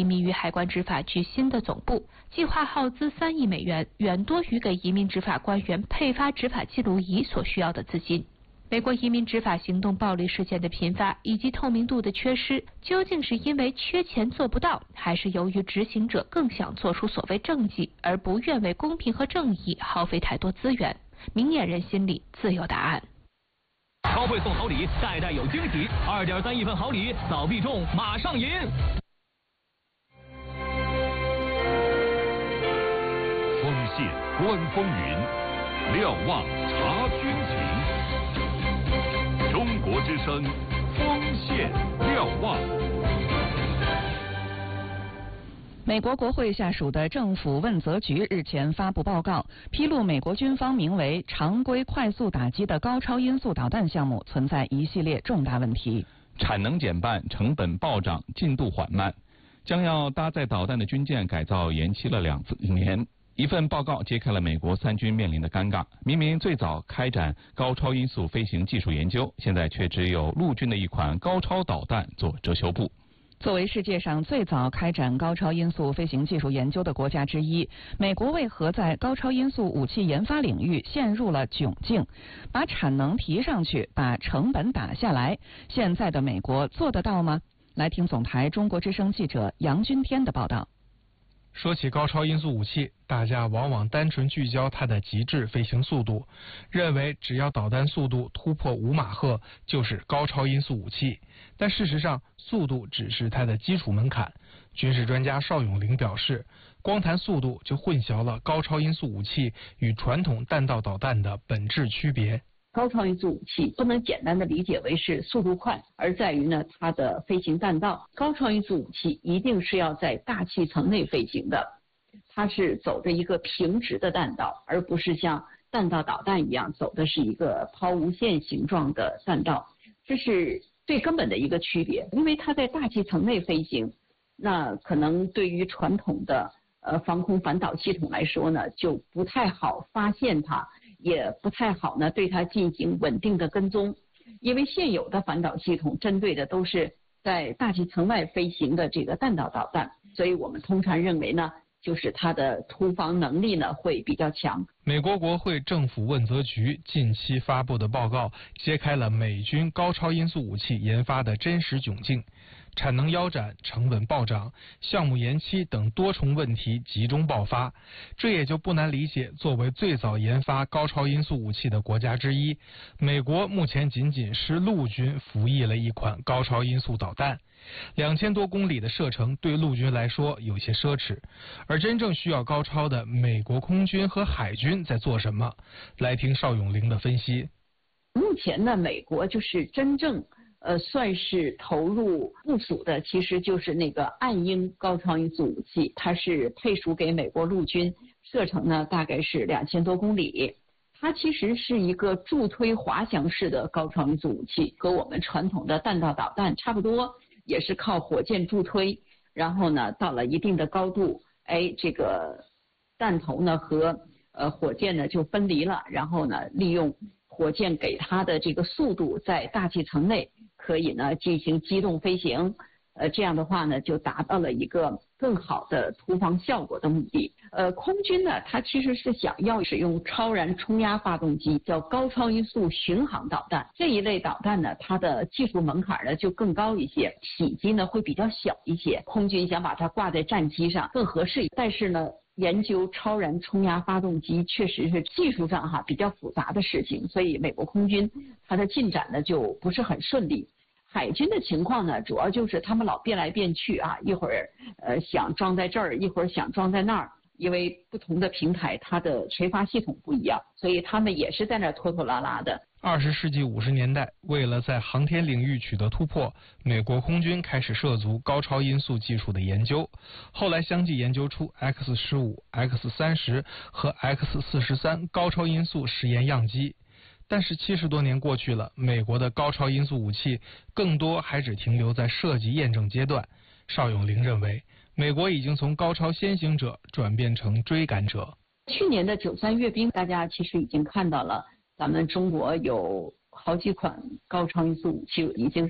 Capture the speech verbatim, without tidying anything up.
秘于海关执法局新的总部，计划耗资三亿美元，远多于给移民执法官员配发执法记录仪所需要的资金。美国移民执法行动暴力事件的频发以及透明度的缺失，究竟是因为缺钱做不到，还是由于执行者更想做出所谓政绩，而不愿为公平和正义耗费太多资源？明眼人心里自有答案。 超会送好礼，代代有惊喜，二点三亿份好礼，早必中，马上赢！ 锋线观风云，瞭望察军情。中国之声，锋线瞭望。 美国国会下属的政府问责局日前发布报告，披露美国军方名为“常规快速打击”的高超音速导弹项目存在一系列重大问题， 产能减半、成本暴涨、进度缓慢，将要搭载导弹的军舰改造延期了两年。一份报告揭开了美国三军面临的尴尬：明明最早开展高超音速飞行技术研究，现在却只有陆军的一款高超导弹做遮羞布。 作为世界上最早开展高超音速飞行技术研究的国家之一，美国为何在高超音速武器研发领域陷入了窘境？把产能提上去，把成本打下来，现在的美国做得到吗？来听总台中国之声记者杨君天的报道。 说起高超音速武器，大家往往单纯聚焦它的极致飞行速度，认为只要导弹速度突破五马赫就是高超音速武器。但事实上，速度只是它的基础门槛。军事专家邵永龄表示，光谈速度就混淆了高超音速武器与传统弹道导弹的本质区别。 高超音速武器不能简单的理解为是速度快，而在于呢它的飞行弹道。高超音速武器一定是要在大气层内飞行的，它是走着一个平直的弹道，而不是像弹道导弹一样走的是一个抛物线形状的弹道，这是最根本的一个区别。因为它在大气层内飞行，那可能对于传统的呃防空反导系统来说呢，就不太好发现它，也不太好呢对它进行稳定的跟踪，因为现有的反导系统针对的都是在大气层外飞行的这个弹道导弹，所以我们通常认为呢，就是它的突防能力呢会比较强。 美国国会政府问责局近期发布的报告揭开了美军高超音速武器研发的真实窘境。产能腰斩、成本暴涨、项目延期等多重问题集中爆发，这也就不难理解，作为最早研发高超音速武器的国家之一，美国目前仅仅是陆军服役了一款高超音速导弹。两千多公里的射程对陆军来说有些奢侈，而真正需要高超的美国空军和海军在做什么？来听邵永龄的分析。 目前呢，美国就是真正呃，算是投入部署的，其实就是那个暗鹰高超音速武器，它是配属给美国陆军，射程呢大概是两千多公里。它其实是一个助推滑翔式的高超音速武器，和我们传统的弹道导弹差不多，也是靠火箭助推，然后呢到了一定的高度，哎，这个弹头呢和呃火箭呢就分离了，然后呢利用火箭给它的这个速度，在大气层内可以呢进行机动飞行，呃，这样的话呢就达到了一个更好的突防效果的目的。呃，空军呢，它其实是想要使用超燃冲压发动机，叫高超音速巡航导弹。这一类导弹呢，它的技术门槛呢就更高一些，体积呢会比较小一些。空军想把它挂在战机上更合适，但是呢，研究超燃冲压发动机确实是技术上哈比较复杂的事情，所以美国空军它的进展呢就不是很顺利。海军的情况呢，主要就是他们老变来变去啊，一会儿呃想装在这儿，一会儿想装在那儿，因为不同的平台它的垂发系统不一样，所以他们也是在那拖拖拉拉的。 二十世纪五十年代，为了在航天领域取得突破，美国空军开始涉足高超音速技术的研究，后来相继研究出 X 十五、X 三十 和 X 四十三高超音速实验样机。但是七十多年过去了，美国的高超音速武器更多还只停留在设计验证阶段。邵永龄认为，美国已经从高超先行者转变成追赶者。 去年的九三阅兵，大家其实已经看到了，咱们中国有好几款高超音速武器已经